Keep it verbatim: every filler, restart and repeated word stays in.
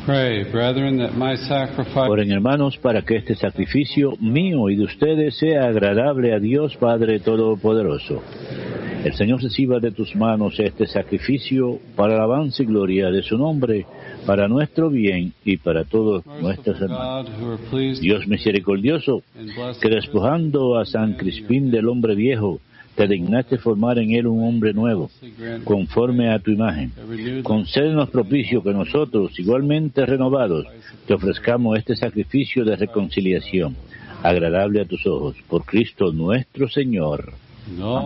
Pray, brethren, that my sacrifice... Oren, hermanos, para que este sacrificio mío y de ustedes sea agradable a Dios Padre Todopoderoso. El Señor reciba de tus manos este sacrificio para alabanza y gloria de su nombre, para nuestro bien y para todos nuestros hermanos. Dios misericordioso, que despojando a San Crispín del hombre viejo, te dignaste formar en él un hombre nuevo, conforme a tu imagen. Concédenos propicio que nosotros, igualmente renovados, te ofrezcamos este sacrificio de reconciliación, agradable a tus ojos, por Cristo nuestro Señor. No.